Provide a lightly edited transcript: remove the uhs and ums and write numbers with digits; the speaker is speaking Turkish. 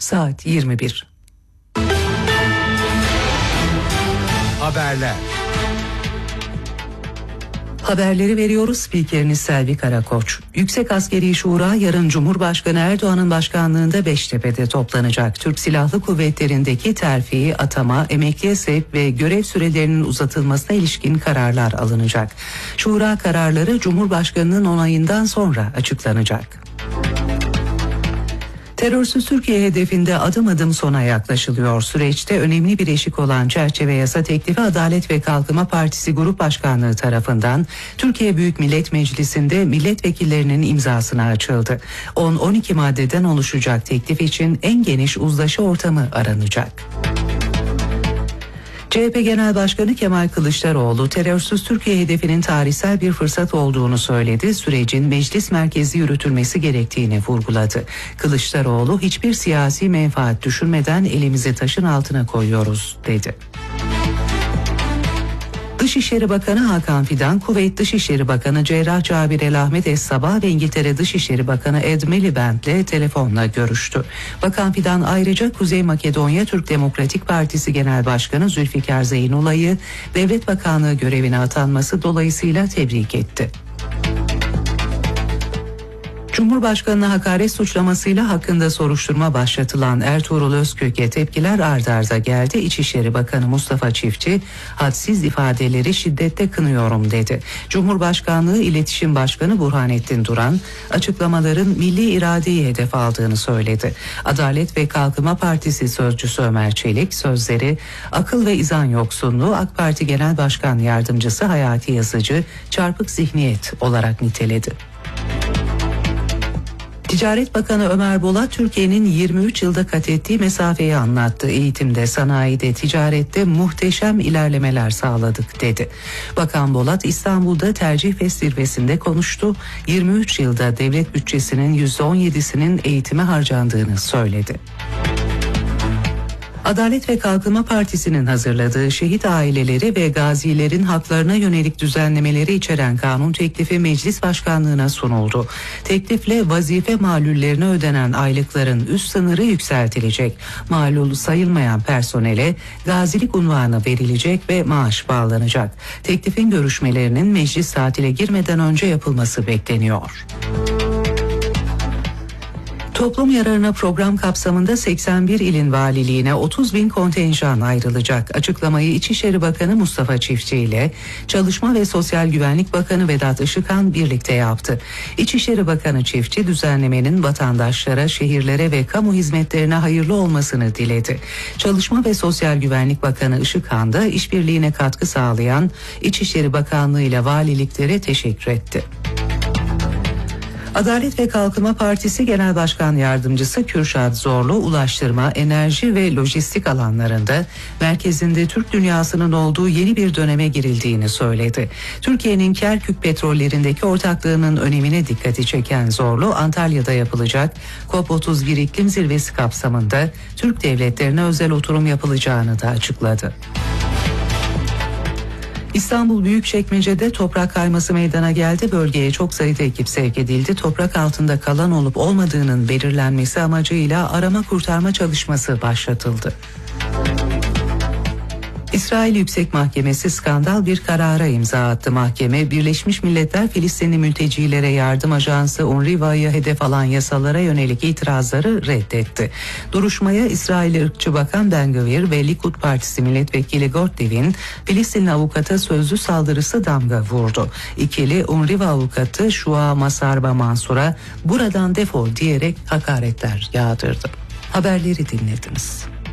saat 21. Haberler. Haberleri veriyoruz. Spikeriniz Selvi Karakoç. Yüksek Askeri Şura yarın Cumhurbaşkanı Erdoğan'ın başkanlığında Beştepe'de toplanacak. Türk Silahlı Kuvvetleri'ndeki terfi, atama, emekliye sevk ve görev sürelerinin uzatılmasına ilişkin kararlar alınacak. Şura kararları Cumhurbaşkanı'nın onayından sonra açıklanacak. Terörsüz Türkiye hedefinde adım adım sona yaklaşılıyor. Süreçte önemli bir eşik olan çerçeve yasa teklifi Adalet ve Kalkınma Partisi Grup Başkanlığı tarafından Türkiye Büyük Millet Meclisi'nde milletvekillerinin imzasına açıldı. 10-12 maddeden oluşacak teklif için en geniş uzlaşı ortamı aranacak. CHP Genel Başkanı Kemal Kılıçdaroğlu terörsüz Türkiye hedefinin tarihsel bir fırsat olduğunu söyledi. Sürecin meclis merkezi yürütülmesi gerektiğini vurguladı. Kılıçdaroğlu hiçbir siyasi menfaat düşünmeden elimizi taşın altına koyuyoruz dedi. Dışişleri Bakanı Hakan Fidan, Kuveyt Dışişleri Bakanı Cerrah Cabir El Ahmet Es Sabah ve İngiltere Dışişleri Bakanı Ed Miliband'le telefonla görüştü. Bakan Fidan ayrıca Kuzey Makedonya Türk Demokratik Partisi Genel Başkanı Zülfikar Zeynulay'ı Devlet Bakanlığı görevine atanması dolayısıyla tebrik etti. Cumhurbaşkanına hakaret suçlamasıyla hakkında soruşturma başlatılan Ertuğrul Özkök'e tepkiler ard arda geldi. İçişleri Bakanı Mustafa Çiftçi, hadsiz ifadeleri şiddetle kınıyorum dedi. Cumhurbaşkanlığı İletişim Başkanı Burhanettin Duran, açıklamaların milli iradeyi hedef aldığını söyledi. Adalet ve Kalkınma Partisi sözcüsü Ömer Çelik, sözleri akıl ve izan yoksunluğu AK Parti Genel Başkan Yardımcısı Hayati Yazıcı çarpık zihniyet olarak niteledi. Ticaret Bakanı Ömer Bolat, Türkiye'nin 23 yılda kat ettiği mesafeyi anlattı. Eğitimde, sanayide, ticarette muhteşem ilerlemeler sağladık dedi. Bakan Bolat, İstanbul'da tercih zirvesinde konuştu. 23 yılda devlet bütçesinin %17'sinin eğitime harcandığını söyledi. Adalet ve Kalkınma Partisi'nin hazırladığı şehit aileleri ve gazilerin haklarına yönelik düzenlemeleri içeren kanun teklifi meclis başkanlığına sunuldu. Teklifle vazife malullerine ödenen aylıkların üst sınırı yükseltilecek. Malul sayılmayan personele gazilik unvanı verilecek ve maaş bağlanacak. Teklifin görüşmelerinin meclis tatile girmeden önce yapılması bekleniyor. Toplum yararına program kapsamında 81 ilin valiliğine 30 bin kontenjan ayrılacak. Açıklamayı İçişleri Bakanı Mustafa Çiftçi ile Çalışma ve Sosyal Güvenlik Bakanı Vedat Işıkhan birlikte yaptı. İçişleri Bakanı Çiftçi düzenlemenin vatandaşlara, şehirlere ve kamu hizmetlerine hayırlı olmasını diledi. Çalışma ve Sosyal Güvenlik Bakanı Işıkhan da işbirliğine katkı sağlayan İçişleri Bakanlığı ile valiliklere teşekkür etti. Adalet ve Kalkınma Partisi Genel Başkan Yardımcısı Kürşat Zorlu, ulaştırma, enerji ve lojistik alanlarında merkezinde Türk dünyasının olduğu yeni bir döneme girildiğini söyledi. Türkiye'nin Kerkük petrollerindeki ortaklığının önemine dikkati çeken Zorlu, Antalya'da yapılacak COP31 iklim zirvesi kapsamında Türk devletlerine özel oturum yapılacağını da açıkladı. İstanbul Büyükçekmece'de toprak kayması meydana geldi. Bölgeye çok sayıda ekip sevk edildi. Toprak altında kalan olup olmadığının belirlenmesi amacıyla arama kurtarma çalışması başlatıldı. İsrail Yüksek Mahkemesi skandal bir karara imza attı. Mahkeme, Birleşmiş Milletler Filistinli Mültecilere Yardım Ajansı UNRWA'yı hedef alan yasalara yönelik itirazları reddetti. Duruşmaya İsrail ırkçı Bakan Ben-Gvir ve Likud Partisi Milletvekili Gottlieb'in Filistinli avukata sözlü saldırısı damga vurdu. İkili UNRWA avukatı Şua Masarba Mansur'a buradan defol diyerek hakaretler yağdırdı. Haberleri dinlediniz.